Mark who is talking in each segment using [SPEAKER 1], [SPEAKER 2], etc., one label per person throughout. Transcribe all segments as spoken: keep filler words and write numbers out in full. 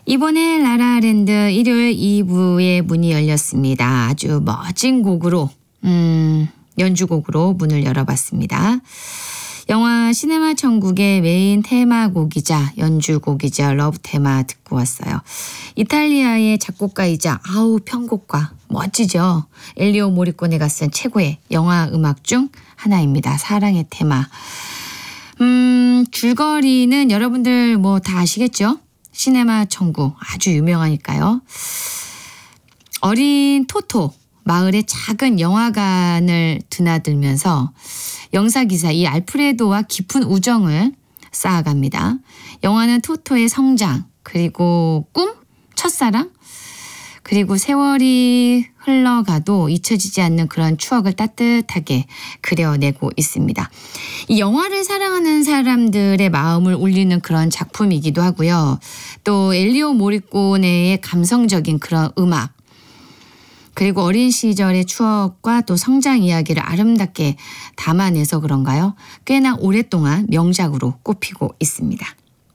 [SPEAKER 1] 이번에 라라랜드 일요일 이 부의 문이 열렸습니다. 아주 멋진 곡으로 음, 연주곡으로 문을 열어봤습니다. 영화 시네마 천국의 메인 테마곡이자 연주곡이자 러브 테마 듣고 왔어요. 이탈리아의 작곡가이자 아우 편곡가 멋지죠. 엘리오 모리코네가 쓴 최고의 영화 음악 중 하나입니다. 사랑의 테마. 음, 줄거리는 여러분들 뭐 다 아시겠죠? 시네마 천국 아주 유명하니까요. 어린 토토 마을의 작은 영화관을 드나들면서 영사기사 이 알프레도와 깊은 우정을 쌓아갑니다. 영화는 토토의 성장 그리고 꿈, 첫사랑 그리고 세월이 흘러가도 잊혀지지 않는 그런 추억을 따뜻하게 그려내고 있습니다. 이 영화를 사랑하는 사람들의 마음을 울리는 그런 작품이기도 하고요. 또 엘리오 모리코네의 감성적인 그런 음악 그리고 어린 시절의 추억과 또 성장 이야기를 아름답게 담아내서 그런가요? 꽤나 오랫동안 명작으로 꼽히고 있습니다.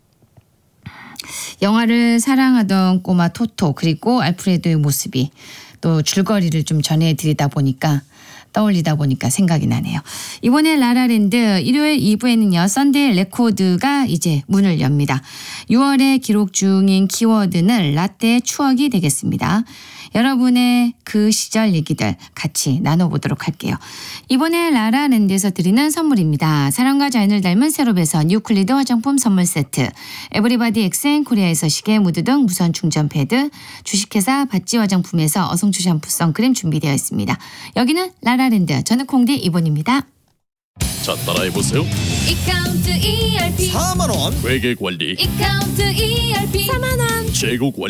[SPEAKER 1] 영화를 사랑하던 꼬마 토토 그리고 알프레도의 모습이 또 줄거리를 좀 전해드리다 보니까 떠올리다 보니까 생각이 나네요. 이번에 라라랜드 일요일 이 부에는요. 썬데이 레코드가 이제 문을 엽니다. 유월에 기록 중인 키워드는 라떼의 추억이 되겠습니다. 여러분의 그 시절 얘기들 같이 나눠보도록 할게요. 이번에 라라랜드에서 드리는 선물입니다. 사랑과 자연을 닮은 새로 배선 유클리드 화장품 선물 세트, 에브리바디 엑센코리아에서 시계, 무드 등 무선 충전 패드, 주식회사 바찌 화장품에서 어성초 샴푸 선크림 준비되어 있습니다. 여기는 라라랜드, 저는 콩디 이본입니다.
[SPEAKER 2] 자, 따라해보세요.
[SPEAKER 3] 이카운트 이알피
[SPEAKER 2] 사만 원. 회계 관리.
[SPEAKER 3] 이카운트 이알피 사만 원.
[SPEAKER 2] 재고 관리.